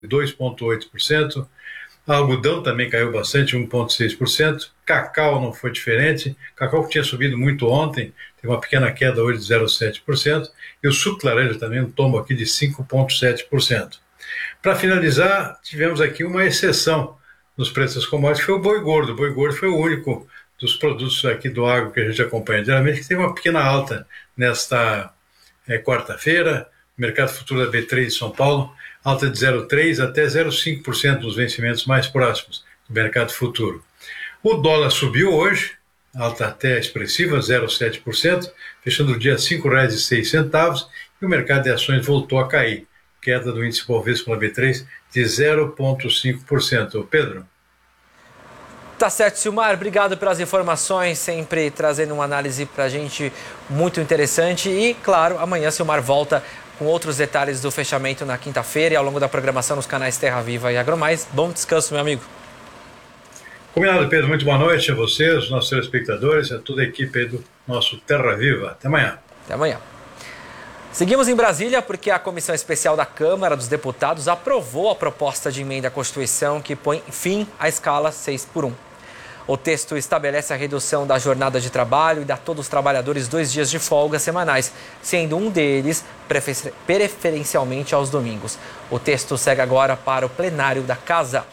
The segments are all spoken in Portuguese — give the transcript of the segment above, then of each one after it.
2,8%. Algodão também caiu bastante, 1,6%. Cacau não foi diferente. Cacau que tinha subido muito ontem, teve uma pequena queda hoje de 0,7%. E o suco de laranja também, um tombo aqui de 5,7%. Para finalizar, tivemos aqui uma exceção nos preços das commodities, que foi o boi gordo. O boi gordo foi o único dos produtos aqui do agro que a gente acompanha diariamente que teve uma pequena alta nesta quarta-feira. O mercado futuro da B3 de São Paulo, alta de 0,3% até 0,5% nos vencimentos mais próximos do mercado futuro. O dólar subiu hoje, alta até expressiva, 0,7%, fechando o dia a R$ 5,06, e o mercado de ações voltou a cair. Queda do índice Bovespa B3 de 0,5%. Pedro? Tá certo, Silmar. Obrigado pelas informações, sempre trazendo uma análise para a gente muito interessante. E, claro, amanhã Silmar volta com outros detalhes do fechamento na quinta-feira e ao longo da programação nos canais Terra Viva e AgroMais. Bom descanso, meu amigo. Combinado, Pedro. Muito boa noite a vocês, nossos telespectadores, a toda a equipe do nosso Terra Viva. Até amanhã. Até amanhã. Seguimos em Brasília porque a Comissão Especial da Câmara dos Deputados aprovou a proposta de emenda à Constituição que põe fim à escala 6x1. O texto estabelece a redução da jornada de trabalho e dá a todos os trabalhadores 2 dias de folga semanais, sendo um deles preferencialmente aos domingos. O texto segue agora para o plenário da Casa.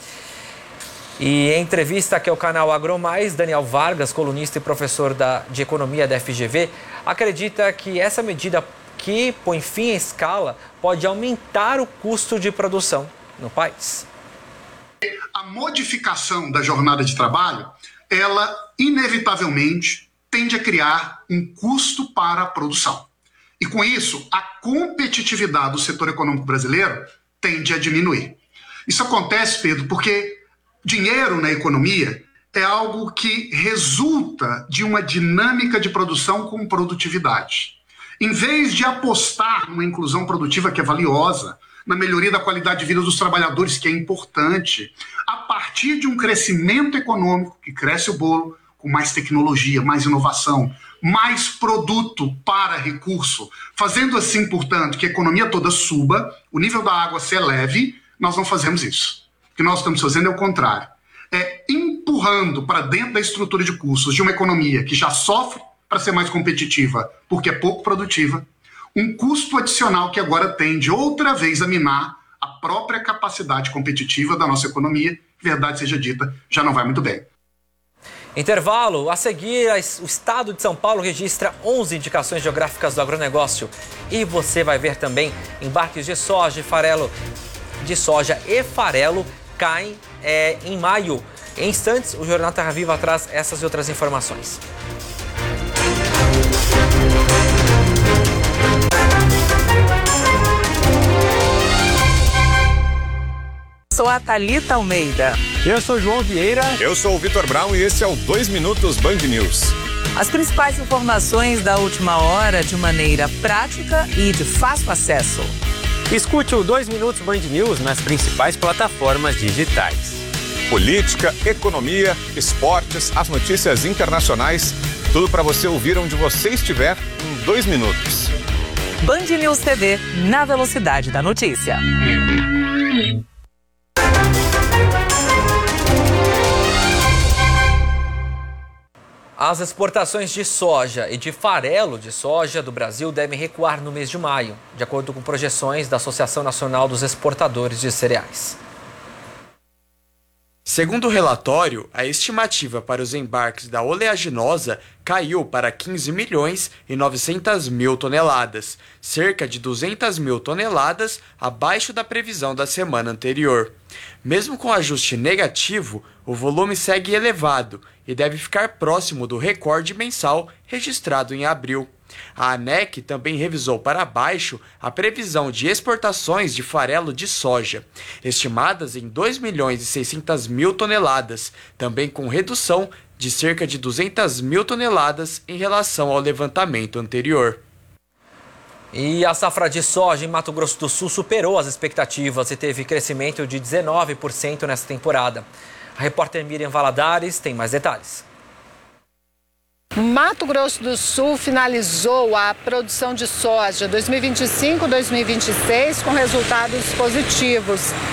E em entrevista aqui ao canal AgroMais, Daniel Vargas, colunista e professor de Economia da FGV, acredita que essa medida que põe fim à escala pode aumentar o custo de produção no país. A modificação da jornada de trabalho, ela inevitavelmente tende a criar um custo para a produção. E com isso, a competitividade do setor econômico brasileiro tende a diminuir. Isso acontece, Pedro, porque dinheiro na economia é algo que resulta de uma dinâmica de produção com produtividade. Em vez de apostar numa inclusão produtiva que é valiosa, na melhoria da qualidade de vida dos trabalhadores, que é importante, a partir de um crescimento econômico, que cresce o bolo, com mais tecnologia, mais inovação, mais produto para recurso, fazendo assim, portanto, que a economia toda suba, o nível da água se eleve, nós não fazemos isso. O que nós estamos fazendo é o contrário. É empurrando para dentro da estrutura de custos de uma economia que já sofre para ser mais competitiva, porque é pouco produtiva, um custo adicional que agora tende outra vez a minar a própria capacidade competitiva da nossa economia, que, verdade seja dita, já não vai muito bem. Intervalo. A seguir, o estado de São Paulo registra 11 indicações geográficas do agronegócio. E você vai ver também embarques de soja e farelo caem em maio. Em instantes, o Jornal Terra Viva traz essas e outras informações. Sou a Thalita Almeida. Eu sou João Vieira. Eu sou o Vitor Brown e esse é o 2 Minutos Band News. As principais informações da última hora de maneira prática e de fácil acesso. Escute o 2 Minutos Band News nas principais plataformas digitais. Política, economia, esportes, as notícias internacionais, tudo para você ouvir onde você estiver em 2 minutos. Band News TV, na velocidade da notícia. As exportações de soja e de farelo de soja do Brasil devem recuar no mês de maio, de acordo com projeções da Associação Nacional dos Exportadores de Cereais. Segundo o relatório, a estimativa para os embarques da oleaginosa caiu para 15 milhões e 900 mil toneladas, cerca de 200 mil toneladas abaixo da previsão da semana anterior. Mesmo com ajuste negativo, o volume segue elevado e deve ficar próximo do recorde mensal registrado em abril. A ANEC também revisou para baixo a previsão de exportações de farelo de soja, estimadas em 2 milhões e 600 mil toneladas, também com redução de cerca de 200 mil toneladas em relação ao levantamento anterior. E a safra de soja em Mato Grosso do Sul superou as expectativas e teve crescimento de 19% nesta temporada. A repórter Miriam Valadares tem mais detalhes. Mato Grosso do Sul finalizou a produção de soja 2025-2026 com resultados positivos.